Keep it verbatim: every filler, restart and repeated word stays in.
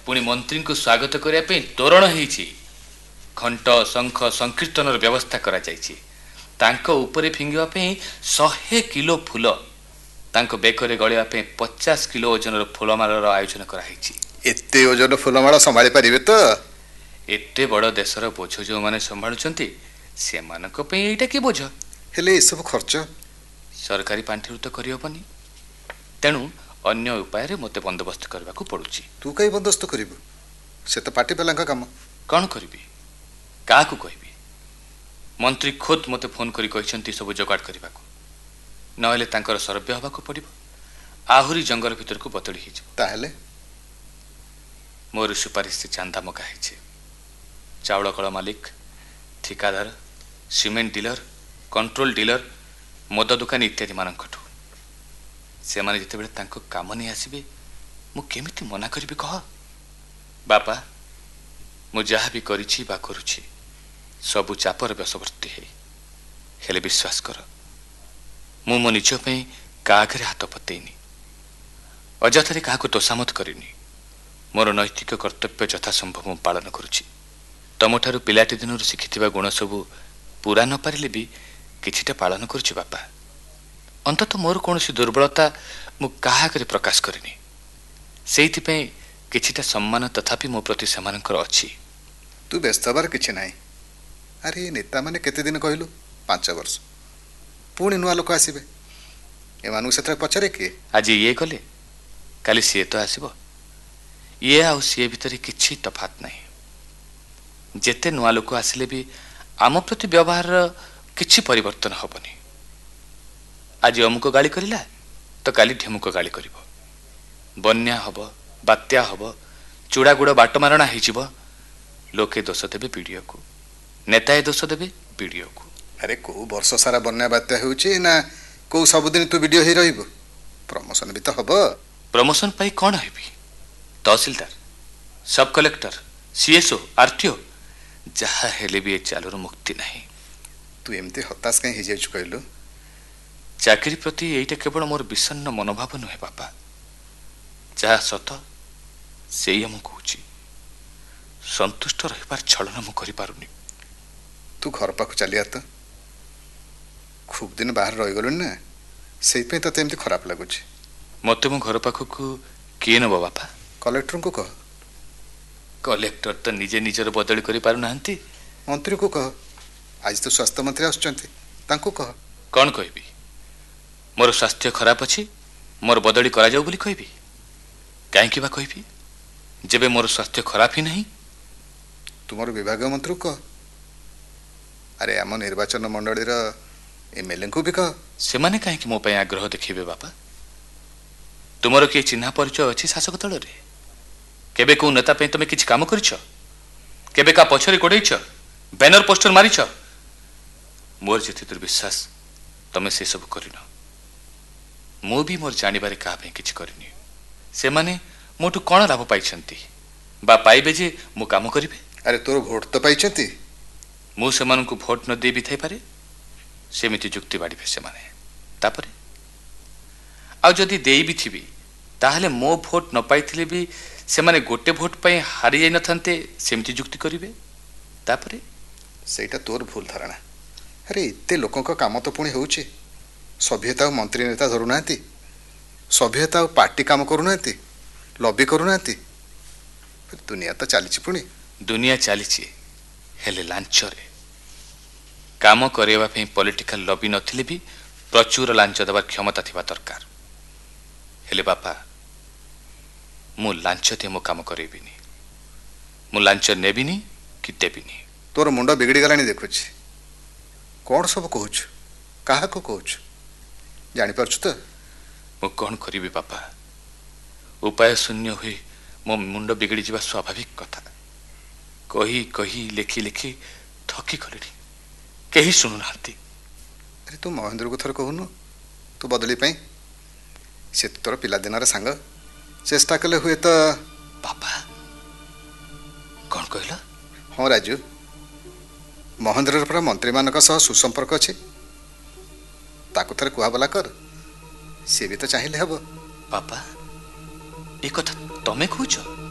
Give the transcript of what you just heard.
पुणी मंत्री को स्वागत करने तोरण होईछि घंट शंख संकीर्तन व्यवस्था करा जायछि तांको ऊपर फिंगिवा पे शहे किलो फूल तांको बेकरे गलिया पे पचास किलो ओजन फूलमालार आयोजन कराई। एते ओजन फूलमाला संभाली पारिबे तो? एते बड़ देशर बोझ जो माने संभाळुचंती से मानक पे एटा की बोझ? हेले ए सब खर्च सरकारी पांठिरु तो करि होबनी तेणु अन्य उपाय रे मते बंदोबस्त करबा को पड़ुची। तू कई बंदोबस्त करिबु? से तो पार्टी पेलांका काम। कोन करबी का को कहबी? मंत्री खुद मते फोन करी कहिसंती सब जोगाड़ करबा को नहले तांकर सर्वे हबा को पड़िबो आहुरी जंगल भीतर को बतड़ी हिज ताहले मोर सुपारिश से चांदा मका हिचे चावल कल मालिक ठिकादार सीमेंट डीलर कंट्रोल डीलर मद दुकान इत्यादि मानकठू से माने जते बेले तांको काम नहीं आसीबे मु केमिति मना करबी कह? बापा मु जहा भी करिछि बा करूछि सबु चापर व्यसवर्ती है हेले विश्वास कर मु मो निज पे काघरे हाथ पतेनी अजथरे क्या तोषामत करिनी मोर नैतिक कर्तव्य यथासंभव मु पालन करुछि तमठारु पिलाटी दिनरु शिखिथिबा गुण सबु पूरा न पारिले भी किछिटा पालन करुछि बापा अंततः मोर कोनोसी दुर्बलता मु काहाकरे प्रकाश करिनी सेइथि पे किछिटा सम्मान तथापि मो प्रति सेमानकर अछि। तू व्यस्त हबार किछि नाही। अरे नेता माने केते दिन कहलु पांच वर्ष पुणी नुआ लोक आसीबे एमानु सेत्र पछरे के आज ये गले काली सी तो आसीबो ये आउ सी भितर किछि तफात नाही जेते नुआ लोक आसिले भी आम प्रति व्यवहार किछि परिवर्तन हबनी। आज अमुक गाली करिला तो काली ढेमुक गाली करिवो बन्या हब बात्या हब चूड़ा गुड़ बाट मारणा हेजिवो लोके दोष देबे वीडियो को नेताए दोष देबे वीडियो को। अरे को वर्ष सारा बन्या बात्या होउची ना को सबदिन तू वीडियो हे रहइबो प्रमोशन भी तो हबो। प्रमोशन पाई कोन हेबी तहसीलदार सब कलेक्टर सीएसओ आरटीओ जहा हेले भी चालुर मुक्ति नहीं। तू एमती हताश कहीं हिजाइछु कहलु? चाकरी प्रति एटा केवल मोर विषन्न मनोभाव नुहे बापा जहा सत से हम कहूची संतुष्ट रहिबार छलन मु करि पारुनी। तू घर पाख चलिया तो खूब दिन बाहर रही गलु ना से तते एमती खराब लगुच। मते मो घर पाख को किए नब बापा? कलेक्टर को कह। कलेक्टर तो निजे निजर बदली करि पारु नाहंती। मंत्री को कह आज तो स्वास्थ्य मंत्री आसुचंती तांको कह। कौन कहबी मोर स्वास्थ्य खराब अछि मोर बदली करा जाऊ बोली कहबी? काहे बा कहबी जेबे मोर स्वास्थ्य खराब ही नहीं? तुमर विभाग मंत्री को कह। अरे आम निर्वाचन मंडली एमएलए को भी कह। से माने काहे कि मो पे आग्रह देखिबे बापा? तुमर किए चिन्हा परिचय अछि शासक दल रे? केबे को नेता पे तमे किछ काम करिछ? केबे का पछरे गोडैछ बैनर पोस्टर मारिछ? मोर जेते दुर्विश्वास तमे से सब करिन मो भी मोर जानिबारे का पे किछ करिनी। से माने मोटू कोन लाभ पाइछंती बा पाइबे जे मो काम करिबे? अरे तोर वोट तो पाइछंती मु सेमान को भोट न दे भी थाई पारे सेमिति जुक्ति बाड़ी से माने तापरे आ जदि देई भी थिबी ताहले मो भोट न पाइथिले भी से माने गोटे भोट पई हारि जाई नथांते सेमिति जुक्ति करिवे तापरे सेटा तोर भूल धारणा। अरे इत्ते लोकों का काम तो पुणी होउची सभ्यता मंत्री नेता धरु नांती सभ्यता पार्टी काम करू नांती लॉबी करू नांती दुनिया तो चलीची पुणी दुनिया चलीची हेले लांच रे काम करेवा पे पॉलिटिकल लॉबी नथिले भी प्रचुर लांच देवार क्षमता थिबा दरकार। हेले बापा मु लांच दे मो काम करेबिनी मु लांच नेबिनी कि देबिनी। तोर मुंड बिगड़ी गलानी देखुछि कौन सब कहूछ काहा को कहूछ जानि परछु तो मु कौन करिबी बापा उपाय शून्य हुई मो मुंड बिगड़ी जीवा स्वाभाविक कथा कही कही लेखी लेखी थकी गलिनी केही सुनु नांती। अरे तू महेंद्र को थर कहूनु तू बदली पाई से तोर पिला दिनार सांग चेष्टा कले हुए तो। बापा कौन कहला? हाँ राजू महेंद्र पर मंत्री मानक सह सुसंपर्क अच्छे ताकू थरे कुआबला कर सी भी तो चाहिए हब। बापा ये कथा तमें कहूछ?